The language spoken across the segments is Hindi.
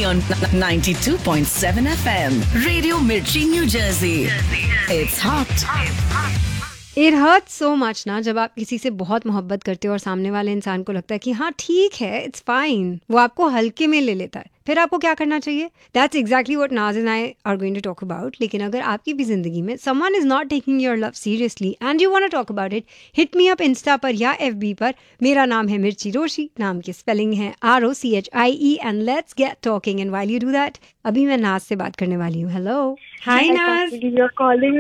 only on 92.7 FM. Radio Mirchi, New Jersey. It's hot. It hurts so much ना जब आप किसी से बहुत मोहब्बत करते हो और सामने वाले इंसान को लगता है कि हाँ ठीक है, इट्स फाइन, वो आपको हल्के में ले लेता है। फिर आपको क्या करना चाहिए? That's exactly what Naz and I are going to talk about. लेकिन अगर आपकी भी जिंदगी में someone is not taking your love seriously and you want to talk about it, hit me up Insta पर या FB पर। मेरा नाम है मिर्ची रोशी, नाम की स्पेलिंग है ROCHIE and let's get talking. And while you do that, अभी मैं नाज से बात करने वाली हूँ। Hello, hi नाज। You're calling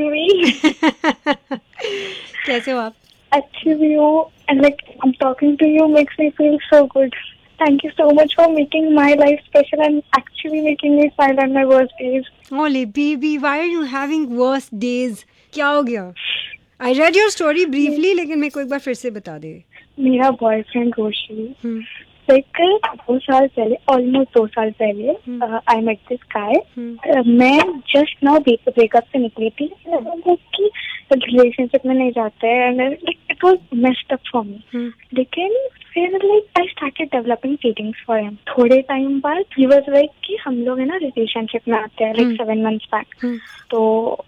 me. कैसे हो आप? अच्छी भी हूँ and like I'm talking to you makes me feel so good. Thank you so much for making my life special and actually making me smile on my worst days. Ole baby, why are you having worst days? क्या हो गया? I read your story briefly, लेकिन मेरे को एक बार फिर से बता दे। मेरा बॉयफ्रेंड रोशी लाइक 2 साल पहले, ऑलमोस्ट 2 साल पहले आई मेट दिस गाय। मैं जस्ट नाउ ब्रेकअप से निकली थी कि रिलेशनशिप में नहीं जाते हैं, it was messed up for me. लेकिन फिर like I started developing feelings for him. थोड़े टाइम बाद ही वाज लाइक कि हम लोग है ना रिलेशनशिप में आते हैं, लाइक 7 months बैक। तो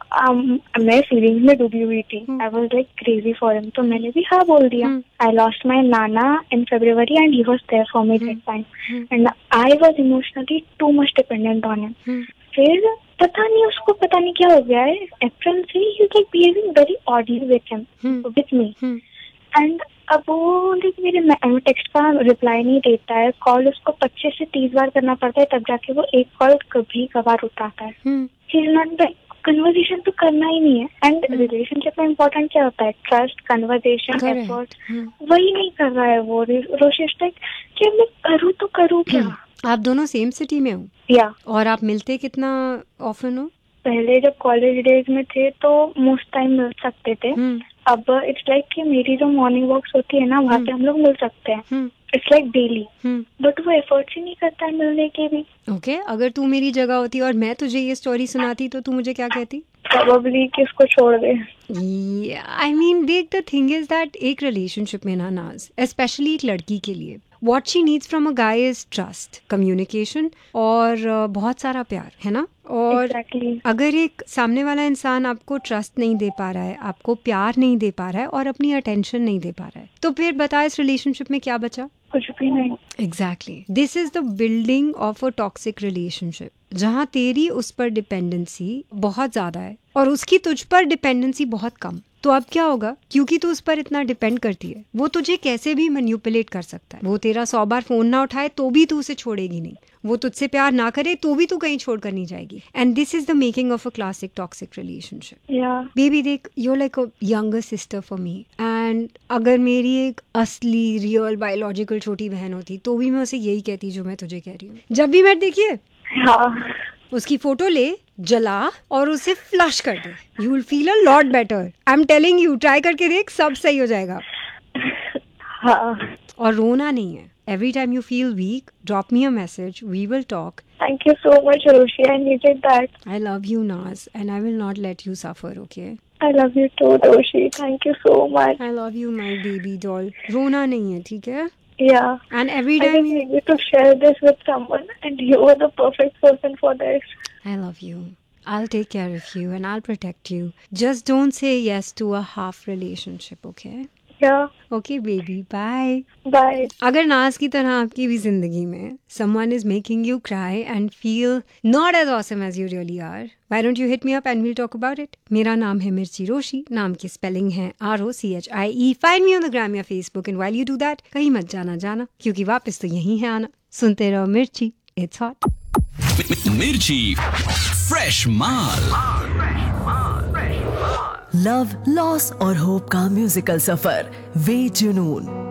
मैं फीलिंग्स में डूबी हुई थी। I was like crazy for him, तो मैंने भी हाँ बोल दिया। I lost my Nana in February and he was there for me that time and I was emotionally too much dependent on him. फिर पता नहीं उसको पता नहीं क्या हो गया है, अप्रैल से ही he's like behaving very oddly with me and अब वो लाइक मेरे टेक्स्ट का रिप्लाई नहीं देता है। कॉल उसको 25 से 30 बार करना पड़ता है तब जाके वो एक कॉल कभी कभार उठाता है। He's not like कन्वर्सेशन तो करना ही नहीं है। एंड रिलेशनशिप में इम्पोर्टेंट क्या होता है? Trust, conversation, effort. वही नहीं कर रहा है वो। रोशिश लाइक कि मैं करूँ तो करूँ क्या? आप दोनों सेम सिटी में हो? या और आप मिलते कितना ऑफन हो? पहले जब कॉलेज डेज में थे तो मोस्ट टाइम मिल सकते थे। अब इट्स लाइक कि मेरी जो मॉर्निंग वॉक्स होती है ना, वहाँ पे हम लोग मिल सकते हैं। इट्स लाइक डेली, बट वो एफर्ट्स ही नहीं करता है मिलने के भी। ओके, अगर तू मेरी जगह होती और मैं तुझे ये स्टोरी सुनाती तो तू मुझे क्या कहती? प्रोबेबली कि इसको छोड़ दे। आई मीन देख, द थिंग इज दैट एक रिलेशनशिप में ना नाज, स्पेशली एक लड़की के लिए what she needs from a guy is trust, communication और बहुत सारा प्यार, है ना? और अगर एक सामने वाला इंसान आपको ट्रस्ट नहीं दे पा रहा है, आपको प्यार नहीं दे पा रहा है और अपनी अटेंशन नहीं दे पा रहा है, तो फिर बता इस रिलेशनशिप में क्या बचा? कुछ भी नहीं। Exactly, this is the building of a toxic relationship, जहाँ तेरी उस पर डिपेंडेंसी बहुत ज्यादा है और उसकी तुझ पर डिपेंडेंसी बहुत कम। तो अब क्या होगा? क्योंकि तू उस पर इतना डिपेंड करती है, वो तुझे कैसे भी मैनिपुलेट कर सकता है। वो तेरा 100 बार फोन ना उठाए तो भी तू उसे छोड़ेगी नहीं, वो तुझसे प्यार ना करे तो भी तू कहीं छोड़कर नहीं जाएगी। And this is the making of a classic toxic relationship. Baby देख, you like a younger sister for me and अगर मेरी एक असली रियल बायोलॉजिकल छोटी बहन होती तो भी मैं उसे यही कहती जो मैं तुझे कह रही हूँ। जब भी मैं देखिए उसकी फोटो ले, जला और उसे फ्लश कर दे, you will feel a lot better. I am telling you, try करके देख, सब सही हो जाएगा। और रोना नहीं है। Every time you feel weak, drop me a message. We will talk. Thank you so much, Roshi. I needed that. I love you, Naz, and I will not let you suffer, okay? I love you too, Roshi. Thank you so much. I love you, my baby doll. रोना नहीं है, ठीक है? Yeah. And every time I just need to share this with someone, and you are the perfect person for this. I love you. I'll take care of you and I'll protect you. Just don't say yes to a half relationship, okay? Yeah. Okay, baby. Bye. Bye. अगर नाज की तरह आपकी भी जिंदगी में someone is making you cry and feel not as awesome as you really are, why don't you hit me up and we'll talk about it? मेरा नाम है मिर्ची रोशी, नाम की स्पेलिंग है ROCHIE. Find me on the gram या Facebook and while you do that, कहीं मत जाना क्योंकि वापस तो यहीं है आना। सुनते रहो मिर्ची, it's hot. मिर्ची फ्रेश माल। लव, लॉस और होप का म्यूजिकल सफर, वे जुनून।